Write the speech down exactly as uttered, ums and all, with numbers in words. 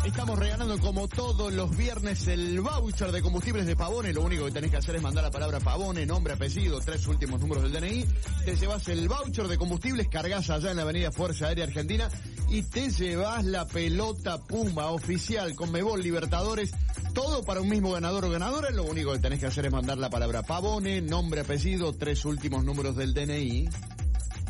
Estamos regalando como todos los viernes el voucher de combustibles de Pavone. Lo único que tenés que hacer es mandar la palabra Pavone, nombre, apellido, tres últimos números del D N I. Te llevas el voucher de combustibles, cargas allá en la avenida Fuerza Aérea Argentina y te llevas la pelota Puma oficial Conmebol Libertadores. Todo para un mismo ganador o ganadora. Lo único que tenés que hacer es mandar la palabra Pavone, nombre, apellido, tres últimos números del D N I.